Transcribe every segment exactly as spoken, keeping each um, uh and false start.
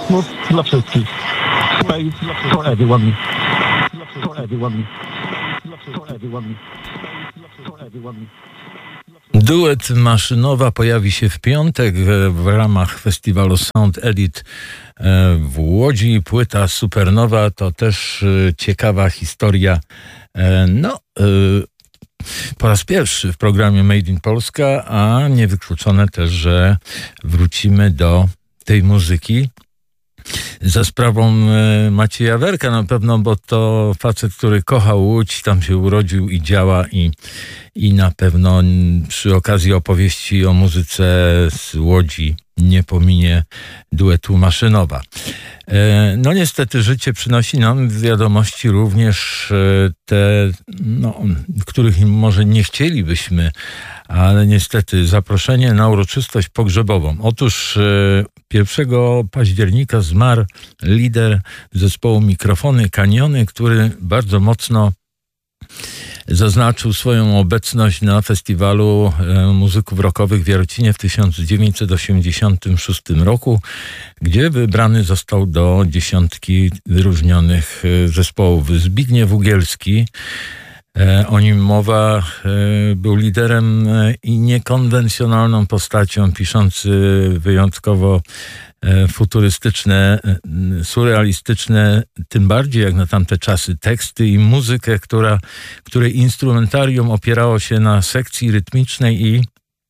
No, dla wszystkich. Space for everyone. For everyone. For everyone. For everyone. Duet Maszynowa pojawi się w piątek w ramach festiwalu Sound Edit w Łodzi. Płyta Supernowa to też ciekawa historia. No, po raz pierwszy w programie Made in Polska, a niewykluczone też, że wrócimy do tej muzyki za sprawą Macieja Werka na pewno, bo to facet, który kocha Łódź, tam się urodził i działa i, i na pewno przy okazji opowieści o muzyce z Łodzi nie pominie duetu Maszynowa. No niestety życie przynosi nam wiadomości również te, no, których może nie chcielibyśmy, ale niestety zaproszenie na uroczystość pogrzebową. Otóż pierwszego października zmarł lider zespołu Mikrofony Kaniony, który bardzo mocno zaznaczył swoją obecność na festiwalu muzyków rockowych w Jarocinie w tysiąc dziewięćset osiemdziesiątym szóstym roku, gdzie wybrany został do dziesiątki wyróżnionych zespołów. Zbigniew Ugielski, o nim mowa, był liderem i niekonwencjonalną postacią, piszący wyjątkowo futurystyczne, surrealistyczne, tym bardziej jak na tamte czasy, teksty i muzykę, która, której instrumentarium opierało się na sekcji rytmicznej i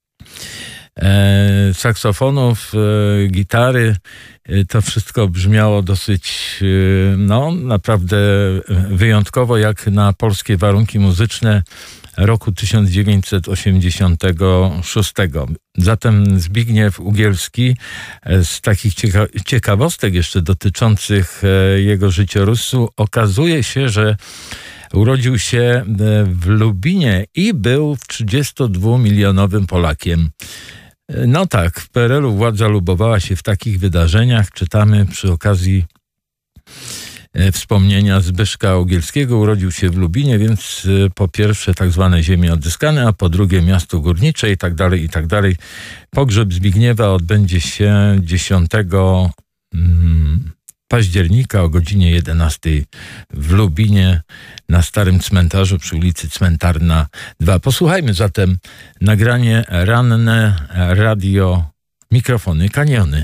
e, saksofonów, e, gitary. To wszystko brzmiało dosyć, no naprawdę wyjątkowo, jak na polskie warunki muzyczne roku tysiąc dziewięćset osiemdziesiątego szóstego. Zatem Zbigniew Ugielski, z takich cieka- ciekawostek jeszcze dotyczących jego życiorysu, okazuje się, że urodził się w Lubinie i był trzydziestodwumilionowym Polakiem. No tak, w P R L-u władza lubowała się w takich wydarzeniach. Czytamy przy okazji wspomnienia Zbyszka Ugielskiego. Urodził się w Lubinie, więc po pierwsze tak zwane ziemie odzyskane, a po drugie miasto górnicze i tak dalej, i tak dalej. Pogrzeb Zbigniewa odbędzie się dziesiątego października o godzinie jedenastej w Lubinie na Starym Cmentarzu przy ulicy Cmentarna dwa. Posłuchajmy zatem nagranie ranne radio Mikrofony Kaniony.